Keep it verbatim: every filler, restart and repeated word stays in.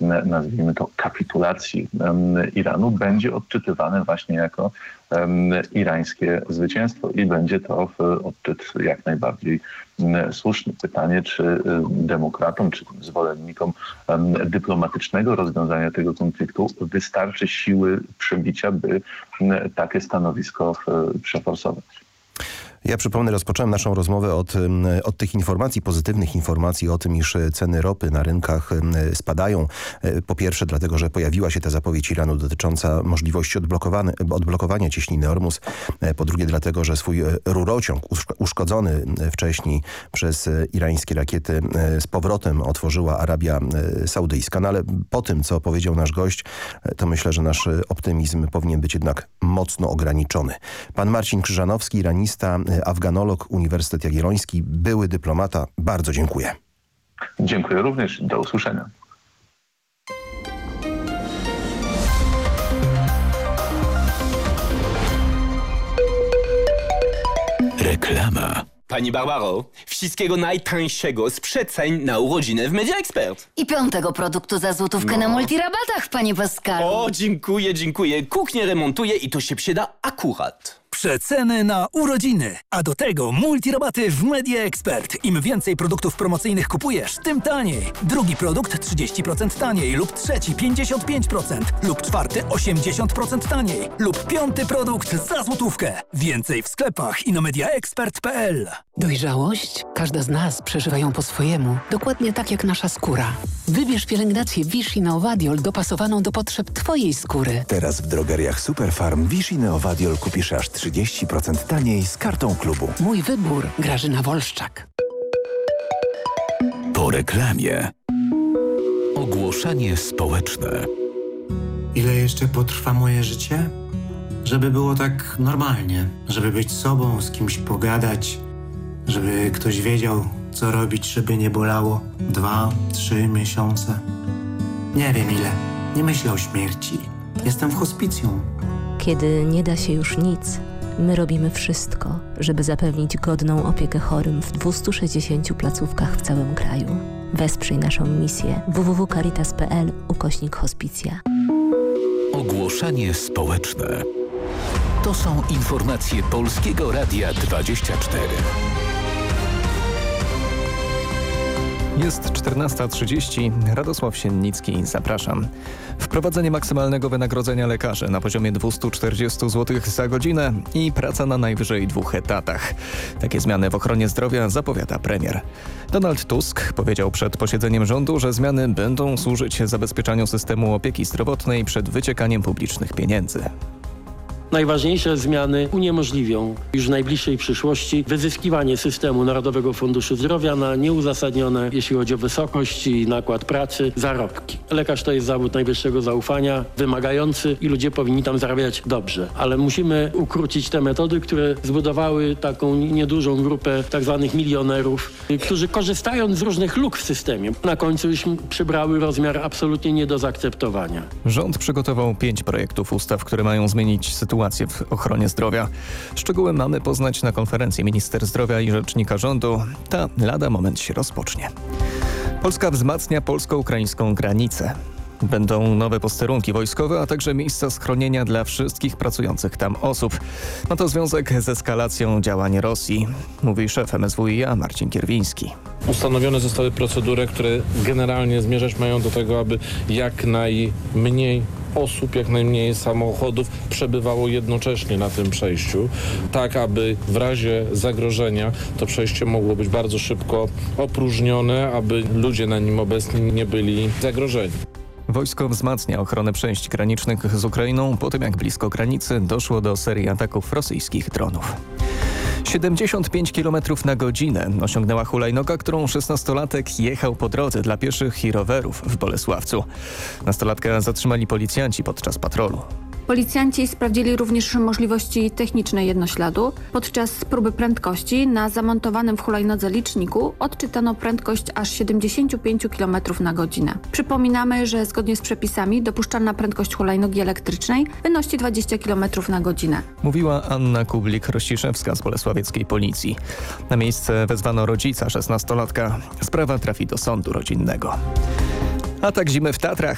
nazwijmy to, kapitulacji Iranu będzie odczytywane właśnie jako irańskie zwycięstwo i będzie to odczyt jak najbardziej słuszny. Pytanie, czy demokratom, czy zwolennikom dyplomatycznego rozwiązania tego konfliktu wystarczy siły przebicia, by takie stanowisko przeforsować. Ja przypomnę, rozpocząłem naszą rozmowę od, od tych informacji, pozytywnych informacji o tym, iż ceny ropy na rynkach spadają. Po pierwsze dlatego, że pojawiła się ta zapowiedź Iranu dotycząca możliwości odblokowania cieśniny Ormus. Po drugie dlatego, że swój rurociąg uszkodzony wcześniej przez irańskie rakiety z powrotem otworzyła Arabia Saudyjska. No ale po tym, co powiedział nasz gość, to myślę, że nasz optymizm powinien być jednak mocno ograniczony. Pan Marcin Krzyżanowski, iranista, afganolog, Uniwersytet Jagielloński, były dyplomata. Bardzo dziękuję. Dziękuję również. Do usłyszenia. Reklama. Pani Barbaro, wszystkiego najtańszego z przeceń na urodziny w Media Expert. I piątego produktu za złotówkę no. na multirabatach, panie Pascalu. O, dziękuję, dziękuję. Kuchnię remontuję i to się przyda akurat. Przeceny na urodziny, a do tego multirabaty w Media Expert. Im więcej produktów promocyjnych kupujesz, tym taniej. Drugi produkt trzydzieści procent taniej lub trzeci pięćdziesiąt pięć procent lub czwarty osiemdziesiąt procent taniej lub piąty produkt za złotówkę. Więcej w sklepach i na mediaexpert kropka p l. Dojrzałość? Każda z nas przeżywa ją po swojemu, dokładnie tak jak nasza skóra. Wybierz pielęgnację Vichy Neovadiol dopasowaną do potrzeb twojej skóry. Teraz w drogeriach Superfarm Vichy Neovadiol kupisz aż trzydzieści procent taniej z kartą klubu. Mój wybór. Grażyna Wolszczak. Po reklamie. Ogłoszenie społeczne. Ile jeszcze potrwa moje życie? Żeby było tak normalnie. Żeby być sobą, z kimś pogadać. Żeby ktoś wiedział, co robić, żeby nie bolało. Dwa, trzy miesiące. Nie wiem ile. Nie myślę o śmierci. Jestem w hospicjum. Kiedy nie da się już nic, my robimy wszystko, żeby zapewnić godną opiekę chorym w dwustu sześćdziesięciu placówkach w całym kraju. Wesprzyj naszą misję w w w kropka caritas kropka p l ukośnik hospicja. Ogłoszenie społeczne. To są informacje Polskiego Radia dwadzieścia cztery. Jest czternasta trzydzieści. Radosław Siennicki, zapraszam. Wprowadzenie maksymalnego wynagrodzenia lekarzy na poziomie dwieście czterdzieści złotych za godzinę i praca na najwyżej dwóch etatach. Takie zmiany w ochronie zdrowia zapowiada premier. Donald Tusk powiedział przed posiedzeniem rządu, że zmiany będą służyć zabezpieczaniu systemu opieki zdrowotnej przed wyciekaniem publicznych pieniędzy. Najważniejsze zmiany uniemożliwią już w najbliższej przyszłości wyzyskiwanie systemu Narodowego Funduszu Zdrowia na nieuzasadnione, jeśli chodzi o wysokość i nakład pracy, zarobki. Lekarz to jest zawód najwyższego zaufania, wymagający i ludzie powinni tam zarabiać dobrze. Ale musimy ukrócić te metody, które zbudowały taką niedużą grupę tak zwanych milionerów, którzy korzystając z różnych luk w systemie, na końcu już przybrały rozmiar absolutnie nie do zaakceptowania. Rząd przygotował pięć projektów ustaw, które mają zmienić sytuację w ochronie zdrowia. Szczegóły mamy poznać na konferencji minister zdrowia i rzecznika rządu. Ta lada moment się rozpocznie. Polska wzmacnia polsko-ukraińską granicę. Będą nowe posterunki wojskowe, a także miejsca schronienia dla wszystkich pracujących tam osób. Ma to związek z eskalacją działań Rosji, mówi szef M S W i a Marcin Kierwiński. Ustanowione zostały procedury, które generalnie zmierzać mają do tego, aby jak najmniej osób, jak najmniej samochodów przebywało jednocześnie na tym przejściu, tak aby w razie zagrożenia to przejście mogło być bardzo szybko opróżnione, aby ludzie na nim obecni nie byli zagrożeni. Wojsko wzmacnia ochronę przejść granicznych z Ukrainą po tym, jak blisko granicy doszło do serii ataków rosyjskich dronów. siedemdziesiąt pięć kilometrów na godzinę osiągnęła hulajnoga, którą szesnastolatek jechał po drodze dla pieszych i rowerów w Bolesławcu. Nastolatka zatrzymali policjanci podczas patrolu. Policjanci sprawdzili również możliwości techniczne jednośladu. Podczas próby prędkości na zamontowanym w hulajnodze liczniku odczytano prędkość aż siedemdziesiąt pięć kilometrów na godzinę. Przypominamy, że zgodnie z przepisami dopuszczalna prędkość hulajnogi elektrycznej wynosi dwadzieścia kilometrów na godzinę. Mówiła Anna Kublik-Rościszewska z bolesławieckiej policji. Na miejsce wezwano rodzica szesnastolatka. Sprawa trafi do sądu rodzinnego. Atak zimy w Tatrach.